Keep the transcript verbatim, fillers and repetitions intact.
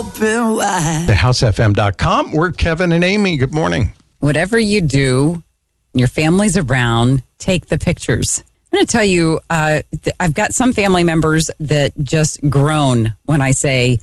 open wide. The house f m dot com. We're Kevin and Amy. Good morning. Whatever you do, your family's around, take the pictures. I'm going to tell you, uh, th- I've got some family members that just groan when I say,